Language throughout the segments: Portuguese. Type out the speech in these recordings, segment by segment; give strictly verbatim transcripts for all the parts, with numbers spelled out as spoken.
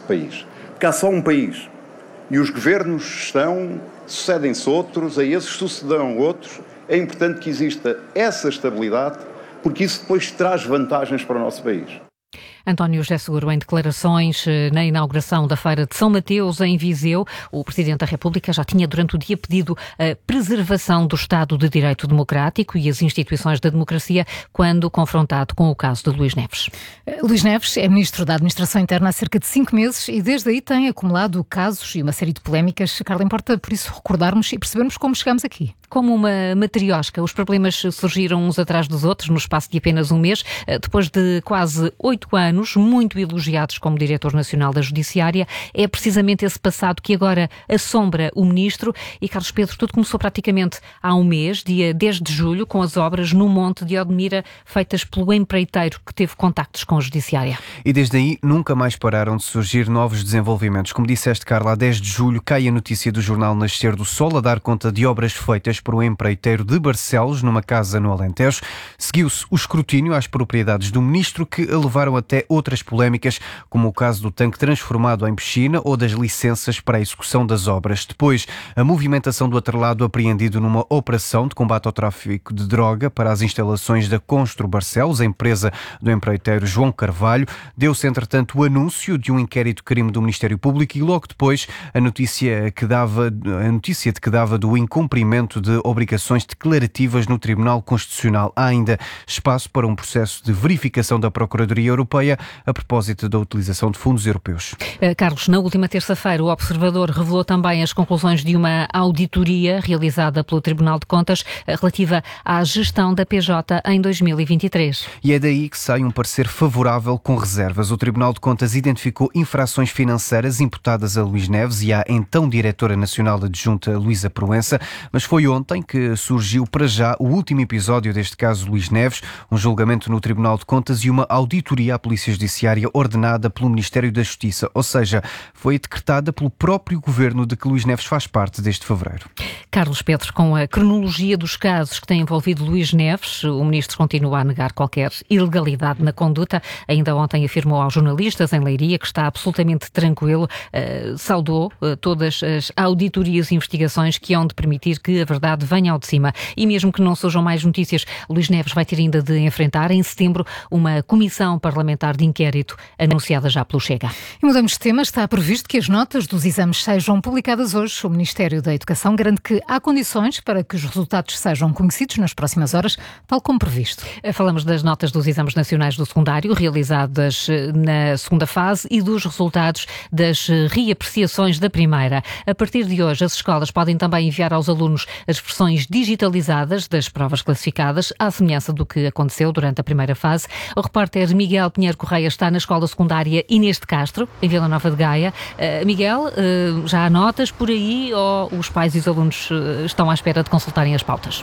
país. Porque há só um país. E os governos estão, sucedem-se outros, a esses sucederão outros. É importante que exista essa estabilidade, porque isso depois traz vantagens para o nosso país. António José Seguro, em declarações na inauguração da Feira de São Mateus, em Viseu, o Presidente da República já tinha durante o dia pedido a preservação do Estado de Direito Democrático e as instituições da democracia quando confrontado com o caso de Luís Neves. Luís Neves é Ministro da Administração Interna há cerca de cinco meses e desde aí tem acumulado casos e uma série de polémicas. Carla, importa por isso recordarmos e percebermos como chegamos aqui. Como uma matriosca, os problemas surgiram uns atrás dos outros no espaço de apenas um mês, depois de quase oito anos, muito elogiados como Diretor Nacional da Judiciária. É precisamente esse passado que agora assombra o Ministro. E, Carlos Pedro, tudo começou praticamente há um mês, dia dez de julho, com as obras no Monte de Odmira, feitas pelo empreiteiro que teve contactos com a Judiciária. E desde aí nunca mais pararam de surgir novos desenvolvimentos. Como disseste, Carla, a dez de julho cai a notícia do jornal Nascer do Sol a dar conta de obras feitas por um empreiteiro de Barcelos, numa casa no Alentejo. Seguiu-se o escrutínio às propriedades do Ministro, que a levaram até outras polémicas, como o caso do tanque transformado em piscina ou das licenças para a execução das obras. Depois, a movimentação do atrelado apreendido numa operação de combate ao tráfico de droga para as instalações da Constru Barcelos, a empresa do empreiteiro João Carvalho. Deu-se, entretanto, o anúncio de um inquérito-crime do Ministério Público e logo depois a notícia, que dava, a notícia de que dava do incumprimento de obrigações declarativas no Tribunal Constitucional. Há ainda espaço para um processo de verificação da Procuradoria Europeia a propósito da utilização de fundos europeus. Carlos, na última terça-feira o Observador revelou também as conclusões de uma auditoria realizada pelo Tribunal de Contas relativa à gestão da P J em dois mil e vinte e três. E é daí que sai um parecer favorável com reservas. O Tribunal de Contas identificou infrações financeiras imputadas a Luís Neves e à então Diretora Nacional Adjunta Luísa Proença, mas foi ontem que surgiu para já o último episódio deste caso Luís Neves, um julgamento no Tribunal de Contas e uma auditoria à Polícia Judiciária ordenada pelo Ministério da Justiça, ou seja, foi decretada pelo próprio governo de que Luís Neves faz parte desde fevereiro. Carlos Pedro, com a cronologia dos casos que têm envolvido Luís Neves, o Ministro continua a negar qualquer ilegalidade na conduta. Ainda ontem afirmou aos jornalistas em Leiria que está absolutamente tranquilo, uh, saudou uh, todas as auditorias e investigações que hão de permitir que a verdade venha ao de cima. E mesmo que não surjam mais notícias, Luís Neves vai ter ainda de enfrentar em setembro uma comissão parlamentar de inquérito anunciada já pelo Chega. E mudamos de tema. Está previsto que as notas dos exames sejam publicadas hoje. O Ministério da Educação garante que há condições para que os resultados sejam conhecidos nas próximas horas, tal como previsto. Falamos das notas dos exames nacionais do secundário realizadas na segunda fase e dos resultados das reapreciações da primeira. A partir de hoje, as escolas podem também enviar aos alunos as versões digitalizadas das provas classificadas, à semelhança do que aconteceu durante a primeira fase. O repórter Miguel Pinheiro Correia está na escola secundária Inês de Castro, em Vila Nova de Gaia. Uh, Miguel, uh, já há notas por aí ou os pais e os alunos uh, estão à espera de consultarem as pautas?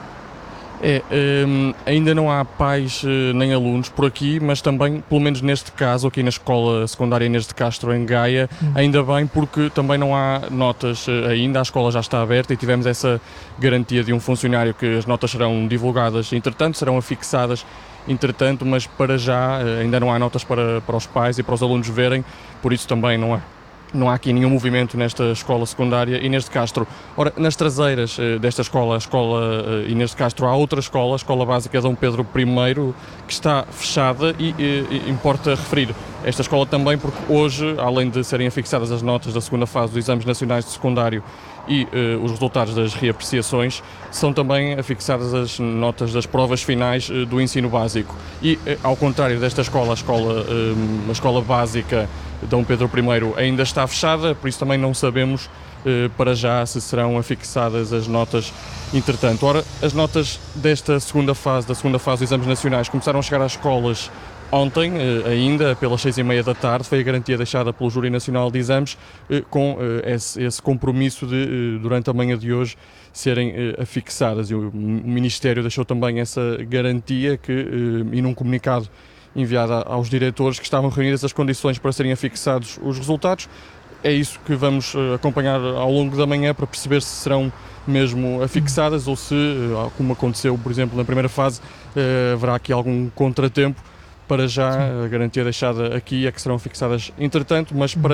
É, um, ainda não há pais uh, nem alunos por aqui, mas também, pelo menos neste caso, aqui na escola secundária Inês de Castro, em Gaia, hum. ainda bem, porque também não há notas uh, ainda, a escola já está aberta e tivemos essa garantia de um funcionário que as notas serão divulgadas, entretanto, serão afixadas, entretanto, mas para já uh, ainda não há notas para, para os pais e para os alunos verem, por isso também não há. Não há aqui nenhum movimento nesta escola secundária Inês de Castro. Ora, nas traseiras uh, desta escola, a escola uh, Inês de Castro, há outra escola, a Escola Básica Dom Pedro I, que está fechada e, e, e importa referir esta escola também porque hoje, além de serem afixadas as notas da segunda fase dos exames nacionais de secundário e uh, os resultados das reapreciações, são também afixadas as notas das provas finais uh, do ensino básico. E, uh, ao contrário desta escola, a escola, uh, a escola básica Dom Pedro I ainda está fechada, por isso também não sabemos uh, para já se serão afixadas as notas entretanto. Ora, as notas desta segunda fase, da segunda fase dos exames nacionais, começaram a chegar às escolas ontem, ainda, pelas seis e meia da tarde, foi a garantia deixada pelo Júri Nacional de Exames, com esse, esse compromisso de, durante a manhã de hoje, serem afixadas. E o Ministério deixou também essa garantia que, e num comunicado enviado aos diretores, que estavam reunidas as condições para serem afixados os resultados. É isso que vamos acompanhar ao longo da manhã para perceber se serão mesmo afixadas ou se, como aconteceu, por exemplo, na primeira fase, haverá aqui algum contratempo. Para já, a garantia deixada aqui é que serão fixadas entretanto, mas para